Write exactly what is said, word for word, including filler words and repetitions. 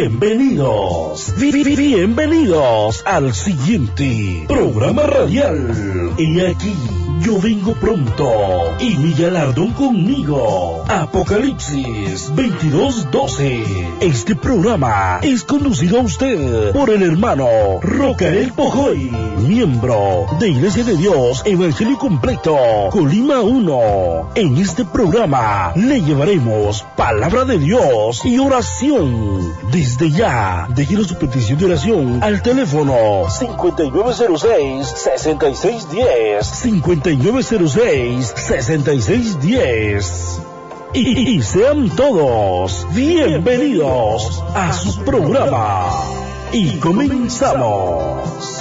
Bienvenidos, bi- bi- bienvenidos al siguiente programa radial. Y aquí yo vengo pronto y mi galardón conmigo. Apocalipsis veintidós doce. Este programa es conducido a usted por el hermano Rocael Pojoy, miembro de Iglesia de Dios Evangelio Completo, Colima uno. En este programa le llevaremos palabra de Dios y oración. Desde ya, déjenos su petición de oración al teléfono cincuenta y nueve cero seis, sesenta y seis diez, cincuenta y nueve cero seis, sesenta y seis diez. Y, y sean todos bienvenidos a su programa. Y comenzamos.